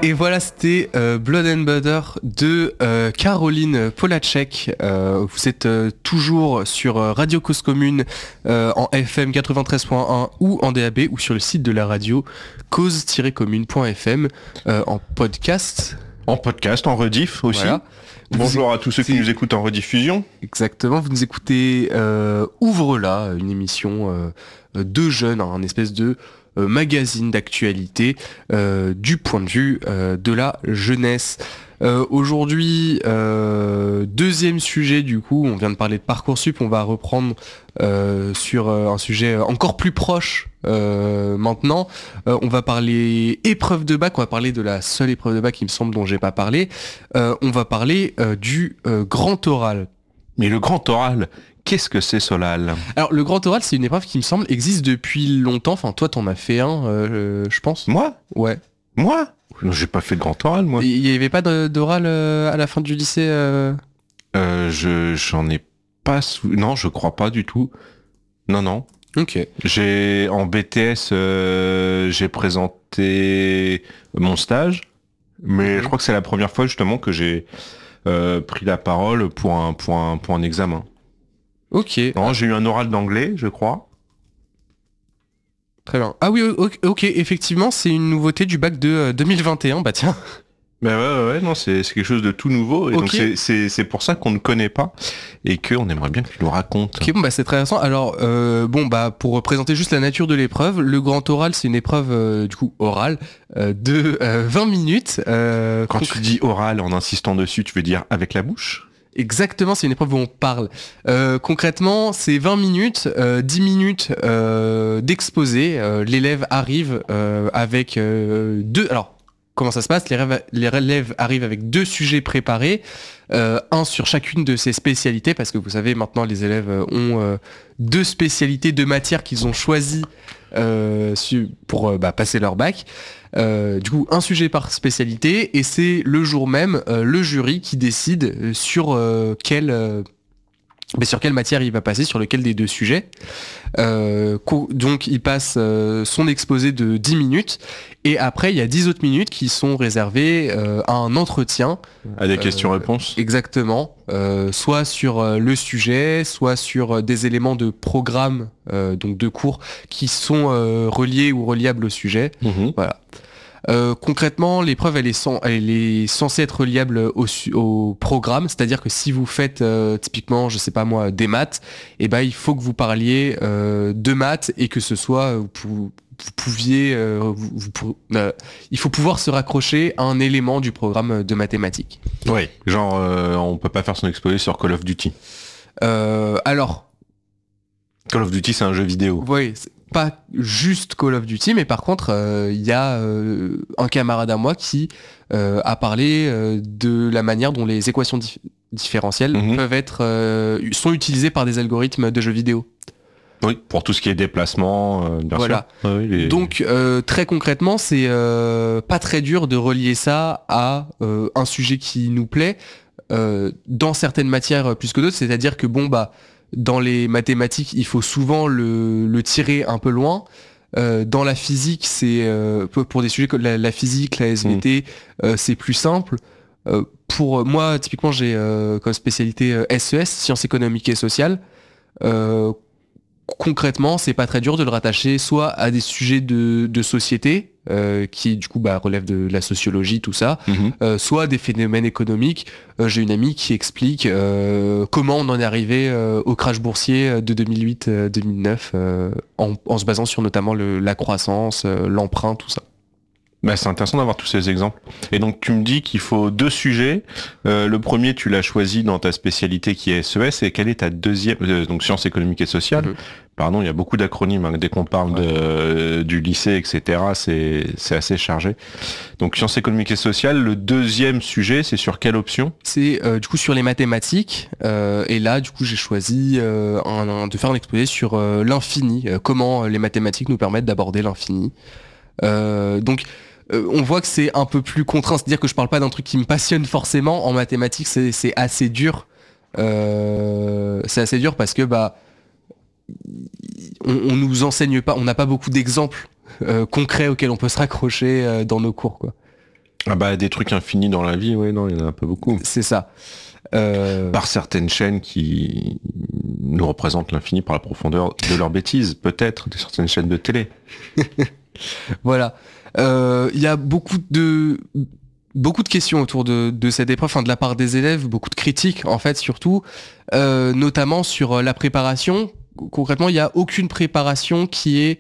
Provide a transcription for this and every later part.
Et voilà, c'était Blood and Butter de Caroline Polacek. Vous êtes toujours sur Radio Cause Commune en FM 93.1 ou en DAB ou sur le site de la radio cause-commune.fm en podcast. En podcast, en rediff aussi. Voilà. Bonjour à tous ceux qui nous écoutent en rediffusion. Exactement, vous nous écoutez Ouvre-la, une émission de jeunes, un espèce de magazine d'actualité du point de vue de la jeunesse. Aujourd'hui, deuxième sujet du coup, on vient de parler de Parcoursup, on va reprendre sur un sujet encore plus proche maintenant. On va parler épreuve de bac, on va parler de la seule épreuve de bac il me semble dont j'ai pas parlé. On va parler du grand oral. Mais le grand oral, qu'est-ce que c'est, Solal ? Alors le grand oral, c'est une épreuve qui me semble existe depuis longtemps. Enfin, toi, t'en as fait un, je pense. Moi ? Ouais. Moi ? J'ai pas fait de grand oral, moi. Il y avait pas d'oral à la fin du lycée J'en ai pas... Non, je crois pas du tout. Non. Ok. En BTS, j'ai présenté mon stage, mais je crois que c'est la première fois justement que j'ai pris la parole pour un examen. Ok. Non, j'ai eu un oral d'anglais, je crois. Très bien. Ah oui, ok, effectivement, c'est une nouveauté du bac de 2021, bah tiens. Bah ouais, non, c'est quelque chose de tout nouveau, et okay. Donc c'est pour ça qu'on ne connaît pas, et qu'on aimerait bien que tu nous racontes. Ok, bon bah c'est très intéressant. Alors, pour présenter juste la nature de l'épreuve, le grand oral, c'est une épreuve, du coup, orale, de 20 minutes. Quand tu dis oral, en insistant dessus, tu veux dire avec la bouche ? Exactement, c'est une épreuve où on parle. Concrètement, c'est 20 minutes, 10 minutes d'exposé. L'élève arrive avec deux... Alors, comment ça se passe ? Les élèves arrivent avec deux sujets préparés, un sur chacune de ces spécialités, parce que vous savez, maintenant, les élèves ont deux spécialités, deux matières qu'ils ont choisies pour passer leur bac. Du coup, un sujet par spécialité, et c'est le jour même le jury qui décide sur quelle matière il va passer, sur lequel des deux sujets. Donc il passe son exposé de 10 minutes, et après il y a 10 autres minutes qui sont réservées à un entretien. À des questions-réponses. Exactement. Soit sur le sujet, soit sur des éléments de programme, donc de cours, qui sont reliés ou reliables au sujet. Voilà. Concrètement, l'épreuve elle est censée être reliable au programme, c'est-à-dire que si vous faites typiquement, je sais pas moi, des maths, et il faut que vous parliez de maths, et que ce soit il faut pouvoir se raccrocher à un élément du programme de mathématiques. Oui, genre on peut pas faire son exposé sur Call of Duty. Alors, Call of Duty, c'est un jeu vidéo. Oui, c'est pas juste Call of Duty, mais par contre, il y a un camarade à moi qui a parlé de la manière dont les équations différentielles sont utilisées par des algorithmes de jeux vidéo. Oui, pour tout ce qui est déplacement, bien voilà. Sûr. Oui, Donc, très concrètement, c'est pas très dur de relier ça à un sujet qui nous plaît dans certaines matières plus que d'autres, c'est-à-dire que dans les mathématiques, il faut souvent le tirer un peu loin. Dans la physique, c'est pour des sujets comme la physique, la SVT, c'est plus simple. Pour moi, typiquement, j'ai comme spécialité SES, sciences économiques et sociales. Concrètement, c'est pas très dur de le rattacher soit à des sujets de société, qui du coup relèvent de la sociologie, tout ça, soit des phénomènes économiques. J'ai une amie qui explique comment on en est arrivé au crash boursier de 2008-2009 en se basant sur notamment la croissance, l'emprunt, tout ça. C'est intéressant d'avoir tous ces exemples. Et donc tu me dis qu'il faut deux sujets. Le premier, tu l'as choisi dans ta spécialité qui est SES. Et quelle est ta deuxième, donc sciences économiques et sociales. Pardon, il y a beaucoup d'acronymes dès qu'on parle du lycée, etc. C'est assez chargé. Donc sciences économiques et sociales. Le deuxième sujet, c'est sur quelle option ? C'est du coup sur les mathématiques. Et là, du coup, j'ai choisi de faire un exposé sur l'infini. Comment les mathématiques nous permettent d'aborder l'infini. Donc on voit que c'est un peu plus contraint, c'est-à-dire que je parle pas d'un truc qui me passionne forcément. En mathématiques, c'est assez dur. C'est assez dur parce que on nous enseigne pas, on n'a pas beaucoup d'exemples concrets auxquels on peut se raccrocher dans nos cours, quoi. Ah bah des trucs infinis dans la vie, ouais, non, il y en a un peu beaucoup. C'est ça. Par certaines chaînes qui nous représentent l'infini par la profondeur de leurs bêtises, peut-être, certaines chaînes de télé. Voilà. Il y a beaucoup de questions autour de cette épreuve, enfin de la part des élèves, beaucoup de critiques en fait surtout, notamment sur la préparation. Concrètement, il n'y a aucune préparation qui est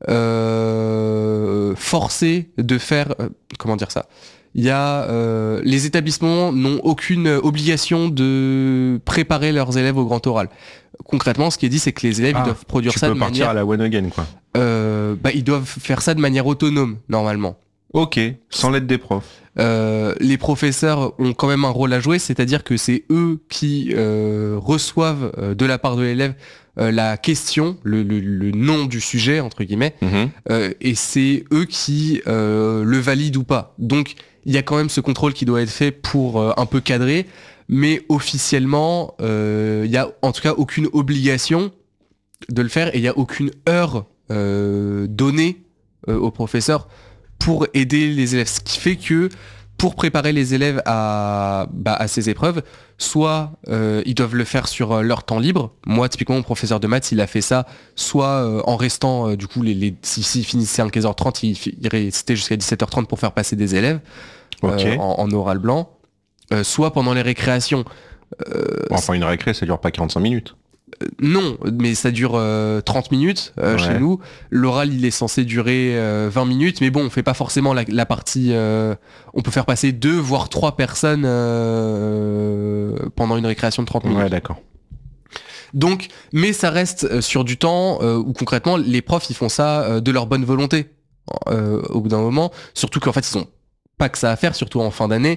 forcée de faire... comment dire ça ? Il y a les établissements n'ont aucune obligation de préparer leurs élèves au grand oral. Concrètement, ce qui est dit, c'est que les élèves ils doivent produire ça de manière... Tu peux partir à la one again, quoi. Ils doivent faire ça de manière autonome, normalement. Ok, sans l'aide des profs. Les professeurs ont quand même un rôle à jouer, c'est-à-dire que c'est eux qui reçoivent de la part de l'élève la question, le nom du sujet, entre guillemets, et c'est eux qui le valident ou pas. Donc, il y a quand même ce contrôle qui doit être fait pour un peu cadrer, mais officiellement, il n'y a en tout cas aucune obligation de le faire et il n'y a aucune heure donnée aux professeurs pour aider les élèves. Ce qui fait que pour préparer les élèves à ces épreuves, soit ils doivent le faire sur leur temps libre. Moi, typiquement, mon professeur de maths, il a fait ça, soit en restant, du coup, s'il finissait à 15h30, il restait jusqu'à 17h30 pour faire passer des élèves en oral blanc, soit pendant les récréations. Enfin, une récré, ça dure pas 45 minutes. Non, mais ça dure 30 minutes chez nous. L'oral, il est censé durer 20 minutes, mais bon, on fait pas forcément la partie... on peut faire passer 2, voire 3 personnes pendant une récréation de 30 minutes. Ouais, d'accord. Donc, mais ça reste sur du temps où concrètement, les profs, ils font ça de leur bonne volonté au bout d'un moment. Surtout qu'en fait, ils ont pas que ça à faire, surtout en fin d'année.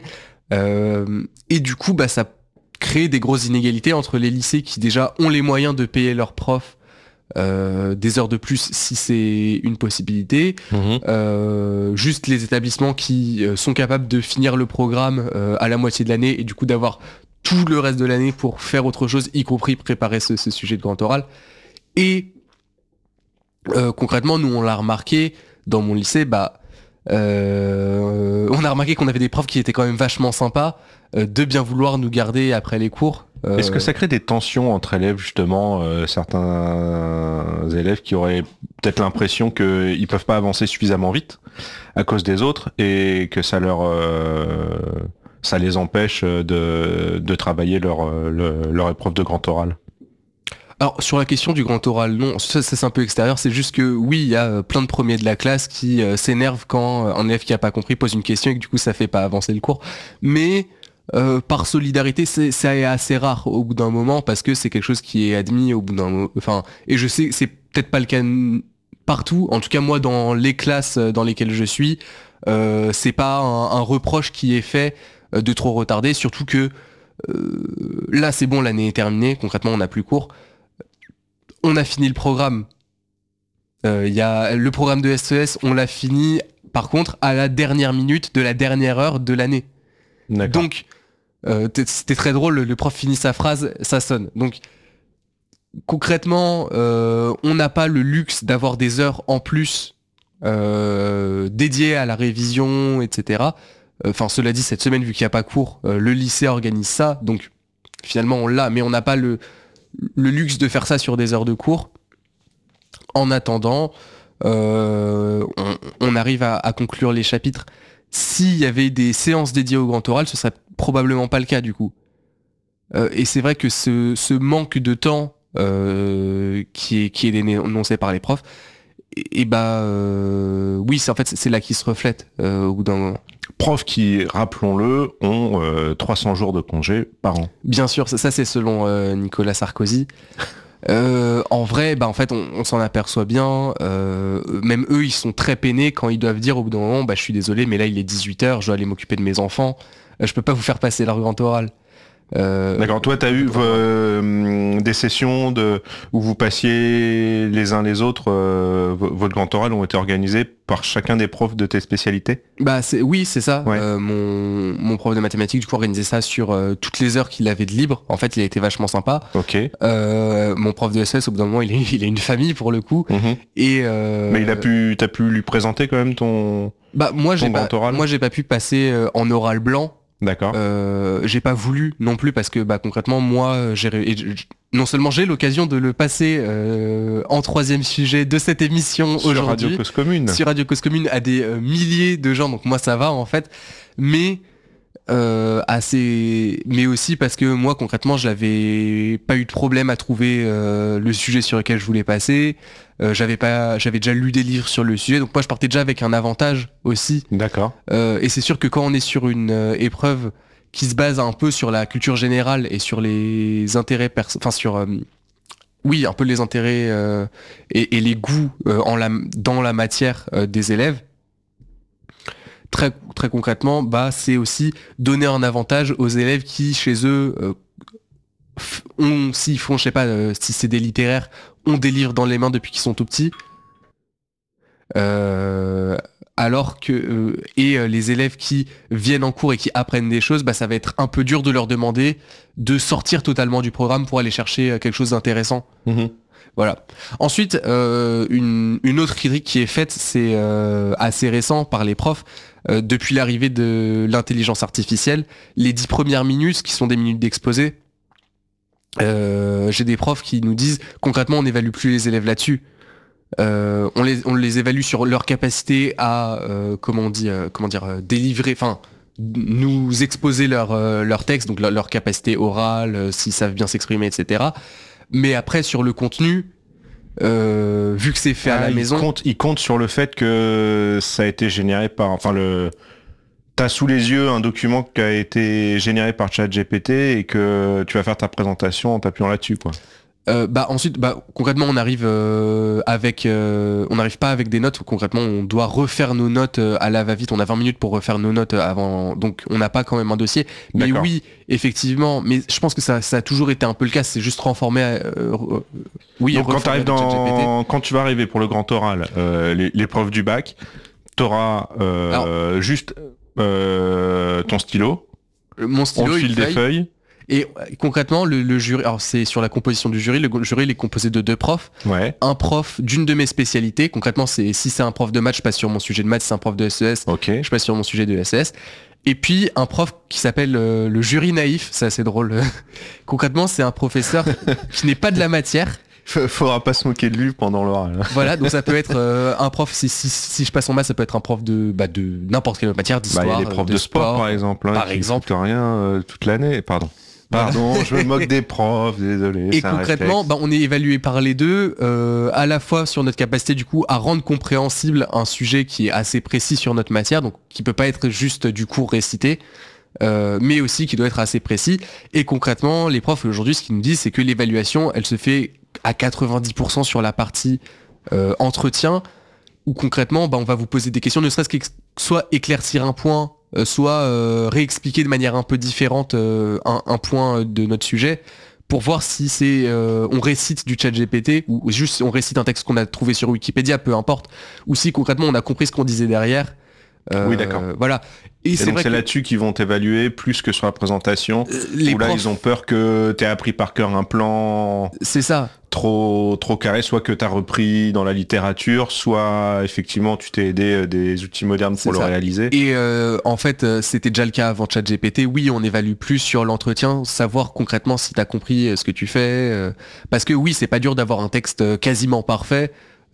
Et du coup, ça créer des grosses inégalités entre les lycées qui déjà ont les moyens de payer leurs profs des heures de plus si c'est une possibilité, juste les établissements qui sont capables de finir le programme à la moitié de l'année et du coup d'avoir tout le reste de l'année pour faire autre chose, y compris préparer ce sujet de grand oral. Et concrètement, nous on l'a remarqué dans mon lycée, on a remarqué qu'on avait des profs qui étaient quand même vachement sympas, de bien vouloir nous garder après les cours. Est-ce que ça crée des tensions entre élèves, justement, certains élèves qui auraient peut-être l'impression qu'ils peuvent pas avancer suffisamment vite à cause des autres et que ça les empêche de travailler leur épreuve de grand oral? Alors sur la question du grand oral, non, ça c'est un peu extérieur, c'est juste que oui, il y a plein de premiers de la classe qui s'énervent quand un élève qui a pas compris pose une question et que du coup ça fait pas avancer le cours. Mais par solidarité, c'est assez rare au bout d'un moment parce que c'est quelque chose qui est admis au bout d'un moment. Enfin, et je sais que c'est peut-être pas le cas partout. En tout cas, moi, dans les classes dans lesquelles je suis, c'est pas un reproche qui est fait de trop retarder. Surtout que là, c'est bon, l'année est terminée. Concrètement, on n'a plus cours. On a fini le programme. Il y a le programme de SES, on l'a fini. Par contre, à la dernière minute de la dernière heure de l'année. D'accord. Donc, c'était très drôle, le prof finit sa phrase, ça sonne. Donc, concrètement, on n'a pas le luxe d'avoir des heures en plus dédiées à la révision, etc. Enfin, cela dit, cette semaine, vu qu'il n'y a pas cours, le lycée organise ça. Donc, finalement, on l'a, mais on n'a pas le luxe de faire ça sur des heures de cours. En attendant, on arrive à conclure les chapitres. S'il y avait des séances dédiées au grand oral, ce serait probablement pas le cas du coup. Et c'est vrai que ce manque de temps qui est dénoncé par les profs, oui, en fait c'est là qu'il se reflète au bout d'un moment. Profs qui, rappelons-le, ont 300 jours de congé par an. Bien sûr, ça c'est selon Nicolas Sarkozy. En vrai, en fait, on s'en aperçoit bien. Même eux, ils sont très peinés quand ils doivent dire au bout d'un moment, je suis désolé, mais là il est 18h, je dois aller m'occuper de mes enfants. Je peux pas vous faire passer leur grand oral. D'accord, toi tu as eu des sessions où vous passiez les uns les autres, votre grand oral ont été organisés par chacun des profs de tes spécialités? Bah oui, c'est ça. Ouais. Mon prof de mathématiques du coup organisait ça sur toutes les heures qu'il avait de libre. En fait, il a été vachement sympa. Ok. Mon prof de SS, au bout d'un moment, il a une famille pour le coup. Et mais t'as pu lui présenter quand même ton grand oral? Moi j'ai pas pu passer en oral blanc. D'accord. J'ai pas voulu non plus parce que concrètement moi non seulement j'ai l'occasion de le passer en 3e sujet de cette émission sur aujourd'hui Radio Cause Commune. Sur Radio Cause Commune à des milliers de gens, donc moi ça va en fait, mais mais aussi parce que moi concrètement je n'avais pas eu de problème à trouver le sujet sur lequel je voulais passer. J'avais déjà lu des livres sur le sujet, donc moi je partais déjà avec un avantage aussi. D'accord. Et c'est sûr que quand on est sur une épreuve qui se base un peu sur la culture générale et sur les intérêts oui, un peu les intérêts et les goûts dans la matière des élèves. Très, très concrètement, c'est aussi donner un avantage aux élèves qui, chez eux, s'ils font, je sais pas, si c'est des littéraires, ont des livres dans les mains depuis qu'ils sont tout petits. Alors que les élèves qui viennent en cours et qui apprennent des choses, ça va être un peu dur de leur demander de sortir totalement du programme pour aller chercher quelque chose d'intéressant. Voilà. Ensuite, une autre critique qui est faite, c'est assez récent par les profs. Depuis l'arrivée de l'intelligence artificielle, les 10 premières minutes, qui sont des minutes d'exposé, j'ai des profs qui nous disent concrètement on n'évalue plus les élèves là-dessus. On les évalue sur leur capacité à délivrer, nous exposer leur texte, donc leur capacité orale, s'ils savent bien s'exprimer, etc. Mais après sur le contenu, vu que c'est fait à la maison, il compte sur le fait que ça a été généré par, t'as sous les yeux un document qui a été généré par ChatGPT et que tu vas faire ta présentation en t'appuyant là-dessus, quoi. Ensuite, concrètement, on n'arrive pas avec des notes. Concrètement, on doit refaire nos notes à la va-vite. On a 20 minutes pour refaire nos notes avant, donc on n'a pas quand même un dossier. Mais D'accord. oui, effectivement. Mais je pense que ça a toujours été un peu le cas. C'est juste renformer. Oui. Donc quand tu vas arriver pour le grand oral, l'épreuve du bac, t'auras juste ton stylo, mon stylo, on file des feuilles. Et concrètement, le jury, alors c'est sur la composition du jury, le jury il est composé de 2 profs. Ouais. Un prof d'une de mes spécialités, concrètement si c'est un prof de maths, je passe sur mon sujet de maths, si c'est un prof de SES, je passe sur mon sujet de SES. Et puis un prof qui s'appelle le jury naïf, c'est assez drôle. Concrètement, c'est un professeur qui n'est pas de la matière. Faudra pas se moquer de lui pendant l'oral. Voilà, donc ça peut être un prof, si je passe en maths, ça peut être un prof de n'importe quelle matière, d'histoire, il y a des profs de sport par exemple, par exemple. Rien toute l'année, Pardon, je me moque des profs, désolé. Et concrètement, on est évalué par les deux, à la fois sur notre capacité du coup à rendre compréhensible un sujet qui est assez précis sur notre matière, donc qui peut pas être juste du cours récité, mais aussi qui doit être assez précis. Et concrètement, les profs aujourd'hui, ce qu'ils nous disent, c'est que l'évaluation, elle se fait à 90% sur la partie entretien, où concrètement, on va vous poser des questions, ne serait-ce que soit éclaircir un point, soit réexpliquer de manière un peu différente un point de notre sujet, pour voir si c'est on récite du ChatGPT ou juste on récite un texte qu'on a trouvé sur Wikipédia, peu importe, ou si concrètement on a compris ce qu'on disait derrière. Oui, d'accord. Voilà. Et donc c'est là-dessus qu'ils vont t'évaluer plus que sur la présentation, où là ils ont peur que t'aies appris par cœur un plan. C'est ça. Trop carré, soit que t'as repris dans la littérature, soit effectivement tu t'es aidé des outils modernes pour le réaliser. Et en fait, c'était déjà le cas avant ChatGPT. Oui, on évalue plus sur l'entretien, savoir concrètement si t'as compris ce que tu fais. Parce que oui, c'est pas dur d'avoir un texte quasiment parfait.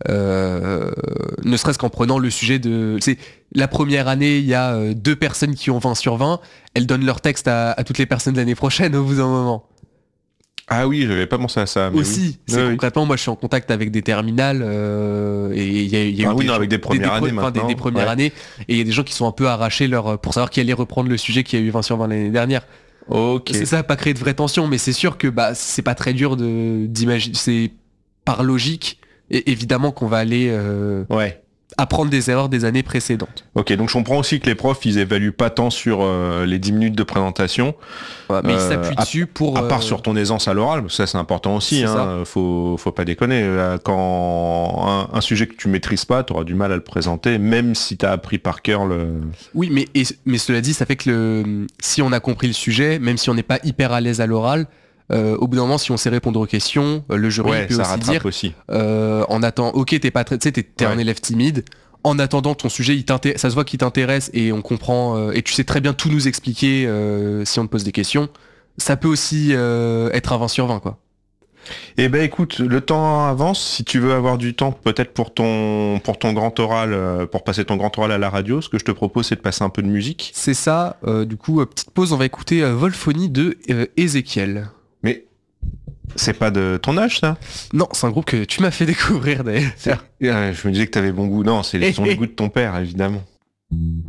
Ne serait-ce qu'en prenant le sujet de... C'est la première année, il y a 2 personnes qui ont 20 sur 20, elles donnent leur texte à toutes les personnes de l'année prochaine au bout d'un moment. Ah oui, j'avais pas pensé à ça. Mais aussi, c'est concrètement, moi je suis en contact avec des terminales et il y a eu avec des premières années maintenant. Des premières années, et il y a des gens qui sont un peu arrachés pour savoir qui allait reprendre le sujet qui a eu 20 sur 20 l'année dernière. Ok. C'est ça, pas créer de vraies tensions, mais c'est sûr que c'est pas très dur d'imaginer, c'est par logique. Et évidemment qu'on va aller apprendre des erreurs des années précédentes. Ok, donc je comprends aussi que les profs, ils évaluent pas tant sur les 10 minutes de présentation. Ouais, mais ils s'appuient dessus pour... À part sur ton aisance à l'oral, ça c'est important aussi, hein, faut pas déconner. Quand un sujet que tu maîtrises pas, tu auras du mal à le présenter, même si tu as appris par cœur le... Oui, mais cela dit, ça fait que si on a compris le sujet, même si on n'est pas hyper à l'aise à l'oral, au bout d'un moment, si on sait répondre aux questions, le jury peut aussi dire, en attendant, ok, t'es pas t'es un élève timide, en attendant ton sujet, ça se voit qu'il t'intéresse et on comprend, et tu sais très bien tout nous expliquer si on te pose des questions, ça peut aussi être un 20 sur 20, quoi. Eh ben écoute, le temps avance. Si tu veux avoir du temps, peut-être pour ton grand oral, pour passer ton grand oral à la radio, ce que je te propose, c'est de passer un peu de musique. C'est ça. Du coup, petite pause, on va écouter Volphonie de Ezekiel. Mais c'est pas de ton âge, ça? Non, c'est un groupe que tu m'as fait découvrir d'ailleurs. Je me disais que t'avais bon goût. Non, c'est le goût de ton père, évidemment.